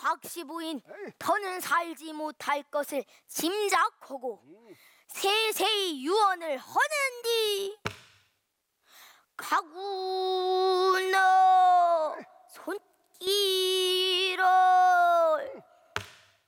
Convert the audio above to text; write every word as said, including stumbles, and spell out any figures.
박시부인 더는 살지 못할 것을 짐작하고 세세히 유언을 하는